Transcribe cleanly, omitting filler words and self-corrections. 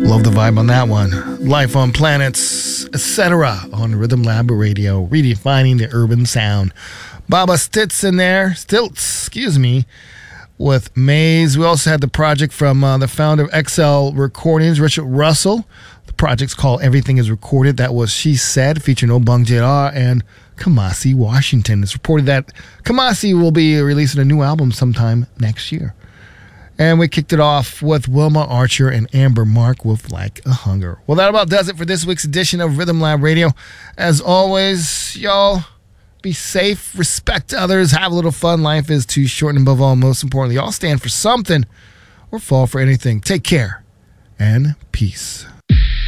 Love the vibe on that one. Life on Planets, etc. on Rhythm Lab Radio, redefining the urban sound. Baba Stilts in there, with Maze. We also had the project from the founder of XL Recordings, Richard Russell. The project's called Everything Is Recorded. That was She Said, featuring Obang JR and Kamasi Washington. It's reported that Kamasi will be releasing a new album sometime next year. And we kicked it off with Wilma Archer and Amber Mark with Like a Hunger. Well, that about does it for this week's edition of Rhythm Lab Radio. As always, y'all, be safe, respect others, have a little fun. Life is too short, and above all, most importantly, y'all stand for something or fall for anything. Take care and peace.